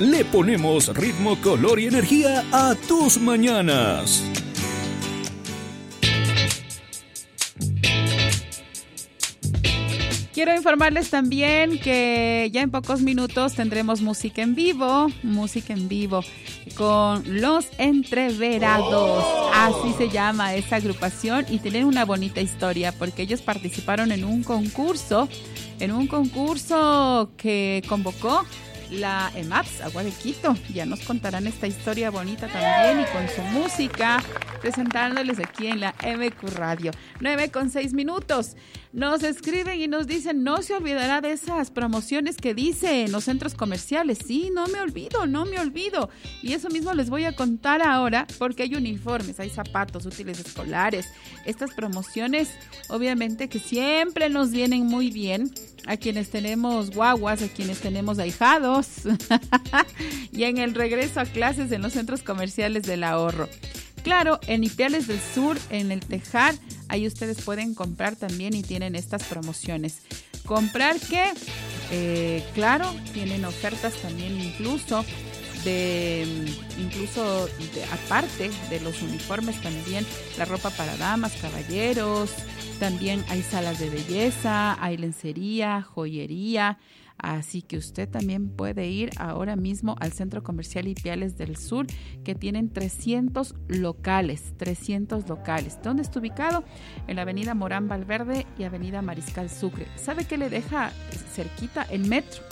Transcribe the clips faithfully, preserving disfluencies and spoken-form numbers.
le ponemos ritmo, color y energía a tus mañanas. Quiero informarles también que ya en pocos minutos tendremos música en vivo, música en vivo con Los Entreverados, así se llama esa agrupación, y tienen una bonita historia porque ellos participaron en un concurso, en un concurso que convocó la EMAPS, Agua de Quito. Ya nos contarán esta historia bonita también y con su música, presentándoles aquí en la M Q Radio. nueve con seis minutos. Nos escriben y nos dicen, no se olvidará de esas promociones que dice en los centros comerciales. Sí, no me olvido, no me olvido. Y eso mismo les voy a contar ahora, porque hay uniformes, hay zapatos, útiles escolares. Estas promociones, obviamente que siempre nos vienen muy bien a quienes tenemos guaguas, a quienes tenemos ahijados y en el regreso a clases en los centros comerciales del ahorro. Claro, en Ipiales del Sur, en el Tejar, ahí ustedes pueden comprar también y tienen estas promociones. ¿Comprar qué? Eh, claro, tienen ofertas también incluso de, incluso de, aparte de los uniformes también, la ropa para damas, caballeros, también hay salas de belleza, hay lencería, joyería. Así que usted también puede ir ahora mismo al Centro Comercial Ipiales del Sur, que tienen trescientos locales, trescientos locales. ¿Dónde está ubicado? En la avenida Morán Valverde y avenida Mariscal Sucre. ¿Sabe qué le deja cerquita? El metro.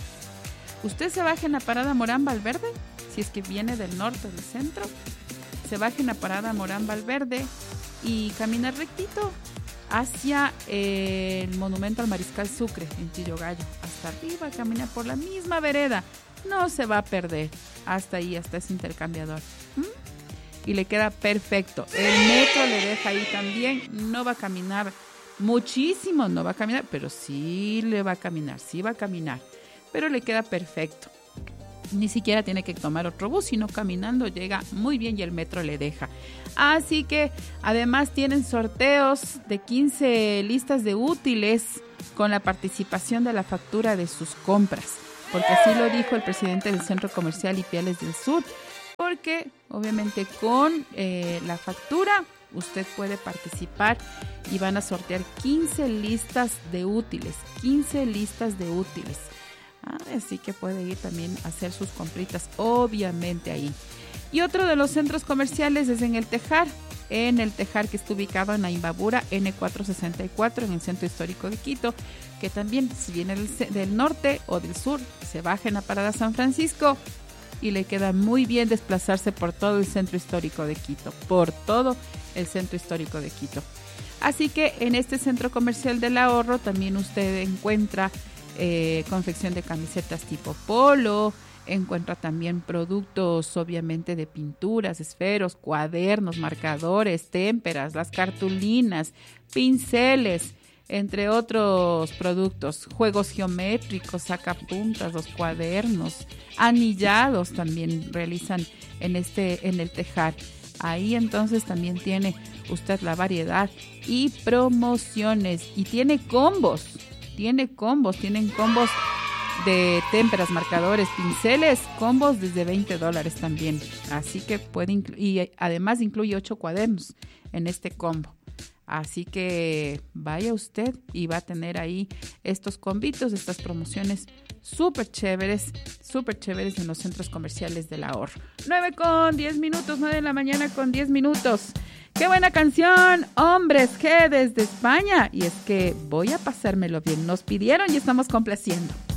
Usted se baja en la parada Morán Valverde, si es que viene del norte del centro, se baja en la parada Morán Valverde y camina rectito hacia eh, el monumento al Mariscal Sucre en Chillogallo, hasta arriba, camina por la misma vereda, no se va a perder, hasta ahí, hasta ese intercambiador. ¿Mm? Y le queda perfecto. El metro le deja ahí también, no va a caminar muchísimo, no va a caminar, pero sí le va a caminar, sí va a caminar, pero le queda perfecto. Ni siquiera tiene que tomar otro bus, sino caminando llega muy bien y el metro le deja. Así que además tienen sorteos de quince listas de útiles con la participación de la factura de sus compras, porque así lo dijo el presidente del Centro Comercial Ipiales del Sur, porque obviamente con eh, la factura usted puede participar y van a sortear quince listas de útiles, quince listas de útiles. Ah, así que puede ir también a hacer sus compritas, obviamente ahí. Y otro de los centros comerciales es en el Tejar, en el Tejar que está ubicado en la Imbabura N cuatrocientos sesenta y cuatro, en el Centro Histórico de Quito, que también si viene del, del norte o del sur, se baja en la parada San Francisco y le queda muy bien desplazarse por todo el Centro Histórico de Quito, por todo el Centro Histórico de Quito. Así que en este Centro Comercial del Ahorro también usted encuentra Eh, confección de camisetas tipo polo, encuentra también productos obviamente de pinturas, esferos, cuadernos, marcadores, témperas, las cartulinas, pinceles, entre otros productos, juegos geométricos, sacapuntas, los cuadernos, anillados también realizan en este, en el Tejar. Ahí entonces también tiene usted la variedad y promociones y tiene combos. Tiene combos, tienen combos de témperas, marcadores, pinceles, combos desde veinte dólares también. Así que puede, inclu- y además incluye ocho cuadernos en este combo. Así que vaya usted y va a tener ahí estos combitos, estas promociones súper chéveres, súper chéveres en los centros comerciales del ahorro. nueve con diez minutos, nueve de la mañana con diez minutos. ¡Qué buena canción! Hombres G desde España. Y es que voy a pasármelo bien. Nos pidieron y estamos complaciendo.